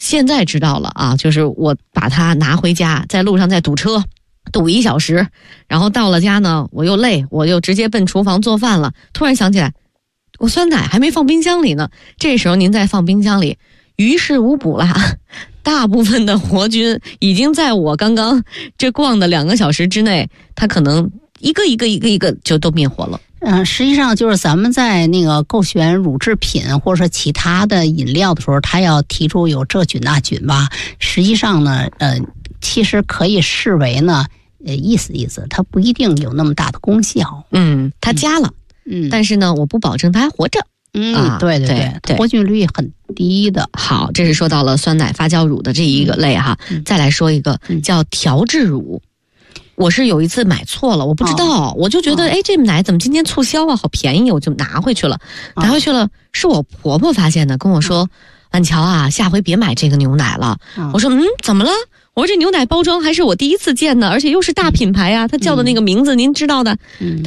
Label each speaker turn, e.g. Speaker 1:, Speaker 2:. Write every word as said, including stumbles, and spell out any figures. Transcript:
Speaker 1: 现在知道了啊，就是我把它拿回家，在路上再堵车，堵一小时，然后到了家呢，我又累，我又直接奔厨房做饭了。突然想起来，我酸奶还没放冰箱里呢，这时候您再放冰箱里，于事无补啦。大部分的活菌已经在我刚刚这逛的两个小时之内，它可能一个一个一个一个就都灭活了。
Speaker 2: 嗯，实际上就是咱们在那个购选乳制品或者说其他的饮料的时候，它要提出有这菌那菌吧，实际上呢，呃，其实可以视为呢，呃，意思意思，它不一定有那么大的功效。
Speaker 1: 嗯，它加了，
Speaker 2: 嗯，
Speaker 1: 但是呢，我不保证它还活着。
Speaker 2: 嗯，
Speaker 1: 啊、
Speaker 2: 对对
Speaker 1: 对对，
Speaker 2: 活菌率很低的。
Speaker 1: 好，这是说到了酸奶发酵乳的这一个类哈，
Speaker 2: 嗯、
Speaker 1: 再来说一个叫调制乳。我是有一次买错了，我不知道，哦、我就觉得哎、哦，这奶怎么今天促销啊，好便宜，我就拿回去了。拿回去了，是我婆婆发现的，跟我说：“婉乔啊，下回别买这个牛奶了。哦”我说：“嗯，怎么了？”我说：“这牛奶包装还是我第一次见的，而且又是大品牌啊，它叫的那个名字、嗯、您知道的。”嗯。